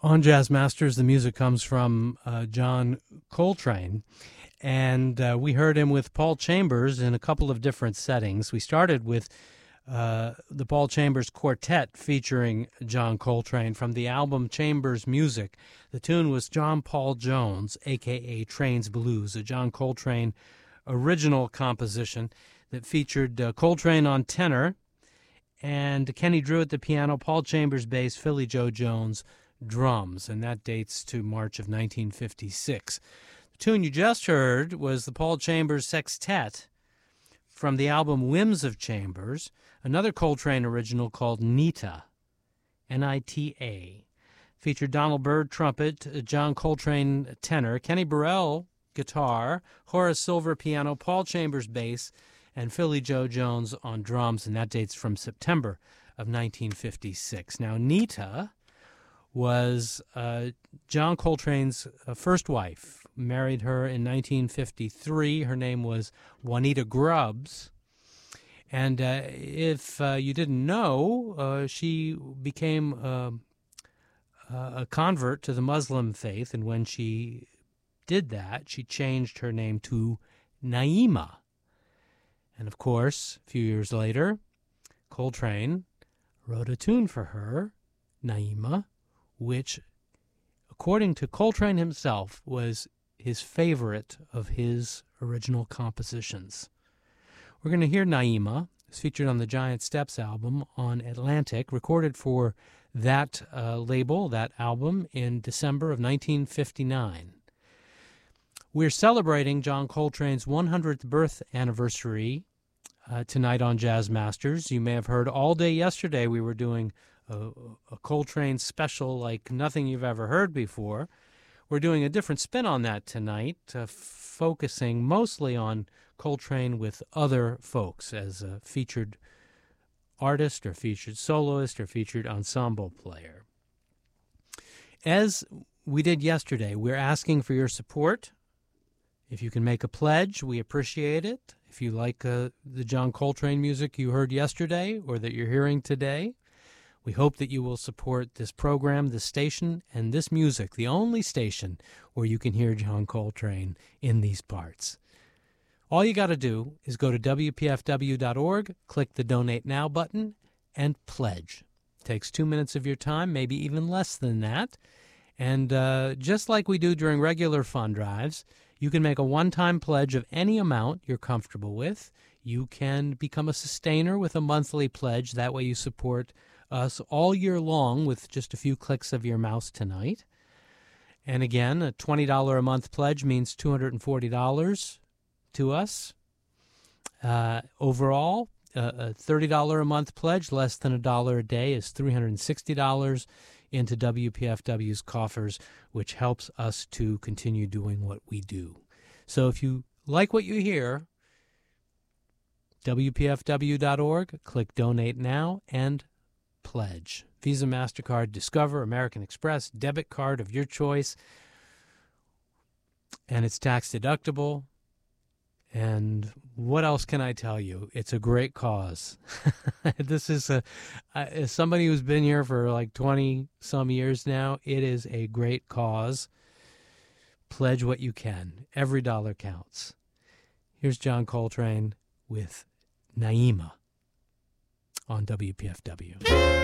On Jazz Masters, the music comes from John Coltrane, and we heard him with Paul Chambers in a couple of different settings. We started with the Paul Chambers Quartet featuring John Coltrane from the album Chambers Music. The tune was John Paul Jones, a.k.a. Train's Blues, a John Coltrane original composition that featured Coltrane on tenor and Kenny Drew at the piano, Paul Chambers bass, Philly Joe Jones drums, and that dates to March of 1956. The tune you just heard was the Paul Chambers Sextet from the album Whims of Chambers, another Coltrane original called Nita, N-I-T-A. Featured Donald Byrd trumpet, John Coltrane tenor, Kenny Burrell guitar, Horace Silver piano, Paul Chambers bass, and Philly Joe Jones on drums, and that dates from September of 1956. Now, Nita was John Coltrane's first wife. Married her in 1953. Her name was Juanita Grubbs. And if you didn't know, she became a convert to the Muslim faith, and when she did that, she changed her name to Naima. And of course, a few years later, Coltrane wrote a tune for her, Naima, which, according to Coltrane himself, was his favorite of his original compositions. We're going to hear Naima. It's featured on the Giant Steps album on Atlantic, recorded for that label, that album, in December of 1959. We're celebrating John Coltrane's 100th birth anniversary tonight on Jazz Masters. You may have heard all day yesterday we were doing a Coltrane special like nothing you've ever heard before. We're doing a different spin on that tonight, focusing mostly on Coltrane with other folks as a featured artist or featured soloist or featured ensemble player. As we did yesterday, we're asking for your support. If you can make a pledge, we appreciate it. If you like the John Coltrane music you heard yesterday or that you're hearing today, we hope that you will support this program, this station, and this music, the only station where you can hear John Coltrane in these parts. All you got to do is go to WPFW.org, click the Donate Now button, and pledge. It takes 2 minutes of your time, maybe even less than that. And just like we do during regular fund drives, you can make a one-time pledge of any amount you're comfortable with. You can become a sustainer with a monthly pledge. That way you support us all year long with just a few clicks of your mouse tonight. And again, a $20 a month pledge means $240 to us. Overall, a $30 a month pledge, less than $1 a day, is $360 into WPFW's coffers, which helps us to continue doing what we do. So if you like what you hear, WPFW.org, click Donate Now, and pledge. Visa, MasterCard, Discover, American Express, debit card of your choice, and it's tax deductible. And what else can I tell you? It's a great cause. This is as somebody who's been here for like 20-some years now, it is a great cause. Pledge what you can. Every dollar counts. Here's John Coltrane with Naima on WPFW.